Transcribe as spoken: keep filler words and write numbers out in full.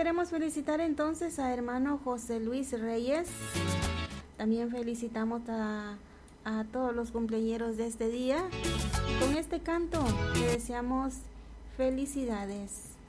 queremos felicitar entonces a hermano José Luis Reyes. También felicitamos a, a todos los cumpleañeros de este día. Con este canto le deseamos felicidades.